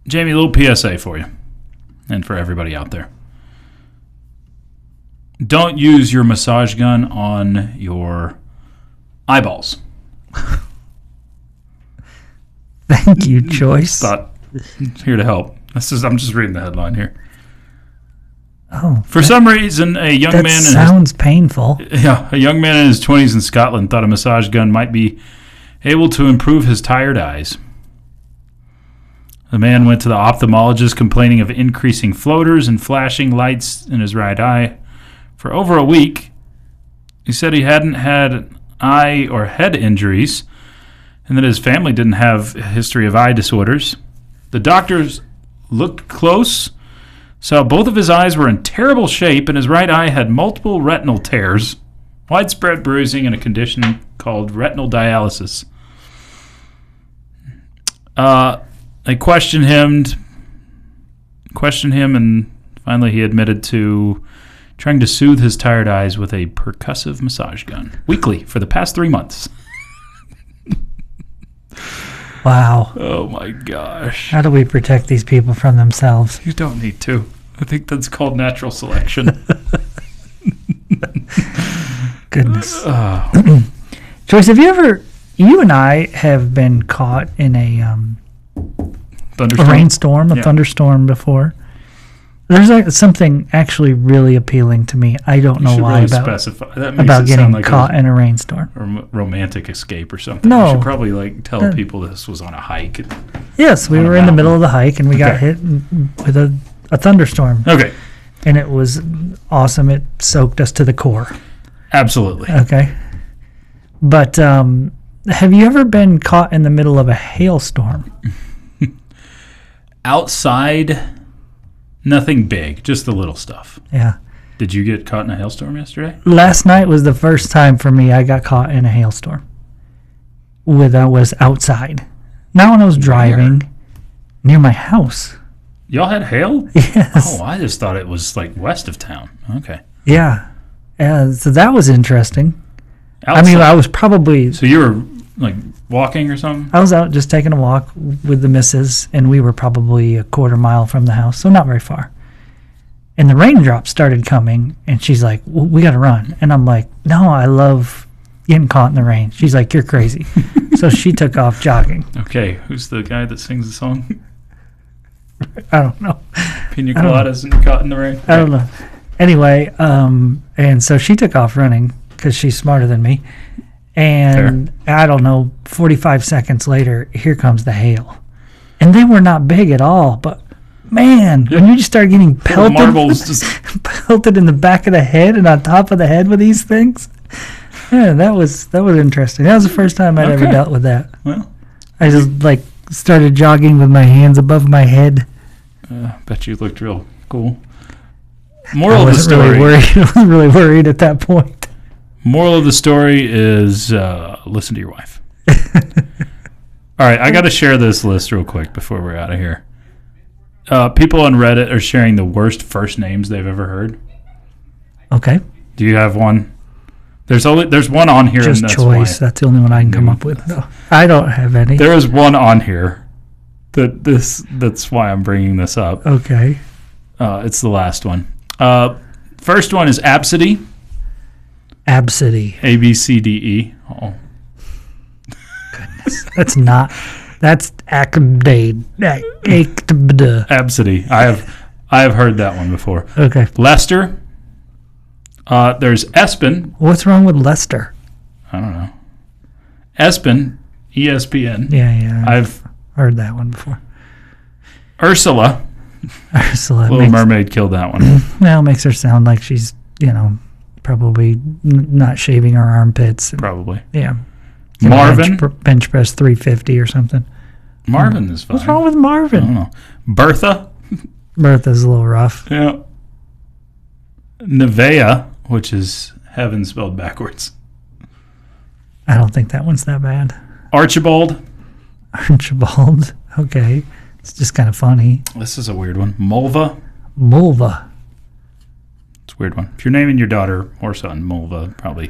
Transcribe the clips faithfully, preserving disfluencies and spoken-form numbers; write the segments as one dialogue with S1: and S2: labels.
S1: Jamie, a little P S A for you and for everybody out there. Don't use your massage gun on your eyeballs.
S2: Thank you, Joyce.
S1: Thought here to help. This is I'm just reading the headline here.
S2: Oh,
S1: For that, some reason, a young
S2: that
S1: man
S2: sounds
S1: in his,
S2: painful.
S1: Yeah, a young man in his twenties in Scotland thought a massage gun might be able to improve his tired eyes. The man went to the ophthalmologist complaining of increasing floaters and flashing lights in his right eye. For over a week, he said he hadn't had eye or head injuries and that his family didn't have a history of eye disorders. The doctors looked close, saw both of his eyes were in terrible shape, and his right eye had multiple retinal tears, widespread bruising, and a condition called retinal dialysis. Uh, they questioned him, questioned him, and finally he admitted to trying to soothe his tired eyes with a percussive massage gun weekly for the past three months.
S2: Wow.
S1: Oh my gosh.
S2: How do we protect these people from themselves?
S1: You don't need to. I think that's called natural selection.
S2: Goodness.
S1: Uh,
S2: Joyce, have you ever, you and I have been caught in a, um,
S1: thunderstorm?
S2: a rainstorm, a
S1: Yeah.
S2: thunderstorm before. There's like something actually really appealing to me. I don't
S1: You
S2: know
S1: should
S2: why
S1: really
S2: about,
S1: specify. That makes
S2: about
S1: it
S2: getting
S1: sound like
S2: caught
S1: a
S2: in a rainstorm.
S1: rom- romantic escape or something.
S2: No.
S1: You should probably like tell
S2: Uh,
S1: people this was on a hike.
S2: Yes, we
S1: On a
S2: were in the
S1: mountain.
S2: middle of the hike and we got
S1: Okay.
S2: hit with a, a thunderstorm.
S1: Okay.
S2: And it was awesome. It soaked us to the core.
S1: Absolutely.
S2: Okay. But um, have you ever been caught in the middle of a hailstorm?
S1: Outside, nothing big, just the little stuff.
S2: Yeah.
S1: Did you get caught in a hailstorm yesterday?
S2: Last night was the first time for me I got caught in a hailstorm. With I was outside. Not when I was driving near my house.
S1: Y'all had hail?
S2: Yes.
S1: Oh, I just thought it was like west of town. Okay.
S2: Yeah. Uh, so that was interesting.
S1: Outside.
S2: I mean, I was probably
S1: So you were like walking or something?
S2: I was out just taking a walk with the missus, and we were probably a quarter mile from the house, so not very far. And the raindrops started coming, and she's like, "W- we got to run. And I'm like, no, I love getting caught in the rain. She's like, you're crazy. So she took off jogging.
S1: Okay. Who's the guy that sings the song?
S2: I don't know.
S1: Pina
S2: I don't-
S1: coladas and caught in the rain?
S2: I don't know. Anyway, um, and so she took off running because she's smarter than me. And I don't know, forty-five seconds later, here comes the hail. And they were not big at all, but man, when you just start getting
S1: Little
S2: pelted,
S1: marbles just
S2: pelted in the back of the head and on top of the head with these things, yeah, that was that was interesting. That was the first time I'd ever
S1: Okay.
S2: dealt with that.
S1: well,
S2: I just like started jogging with my hands above my head.
S1: uh, bet you looked real cool.
S2: I
S1: Moral of the
S2: wasn't
S1: story.
S2: really worried. I wasn't really worried at that point.
S1: Moral of the story is uh, listen to your wife. All right, I got to share this list real quick before we're out of here. Uh, people on Reddit are sharing the worst first names they've ever heard.
S2: Okay,
S1: Do you have one? There's only there's one on here.
S2: just
S1: and that's
S2: choice.
S1: Why.
S2: That's the only one I can come
S1: Mm.
S2: up with. No, I don't have any.
S1: There is one on here that this that's why I'm bringing this up.
S2: Okay.
S1: Uh, it's the last one. Uh, first one is Absidy.
S2: Absidy.
S1: A B C D E. Oh,
S2: That's not. That's acadade. Acadade.
S1: Absidy. I have I have heard that one before.
S2: Okay.
S1: Lester. Uh, there's Espen.
S2: What's wrong with Lester?
S1: I don't know. Espen. E S P N.
S2: Yeah, yeah. I've
S1: I've
S2: heard that one before.
S1: Ursula.
S2: Ursula.
S1: Little
S2: makes,
S1: Mermaid killed that one.
S2: Well, makes her sound like she's, you know, probably n- not shaving her armpits.
S1: Probably.
S2: Yeah.
S1: Marvin.
S2: Bench, pr- bench press three fifty or something.
S1: Marvin is fine.
S2: What's wrong with
S1: I
S2: Marvin?
S1: don't know. Bertha.
S2: Bertha's a little rough.
S1: Yeah. Nevea, which is heaven spelled backwards.
S2: I don't think that one's that bad.
S1: Archibald.
S2: Archibald. Okay. It's just kind of funny.
S1: This is a weird one. Mulva.
S2: Mulva.
S1: It's a weird one. If you're naming your daughter or son Mulva, probably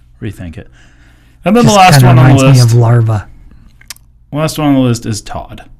S1: rethink it. And then
S2: Just
S1: the last
S2: kinda
S1: one on the
S2: reminds me
S1: list.
S2: of larva.
S1: Last one on the list is Todd.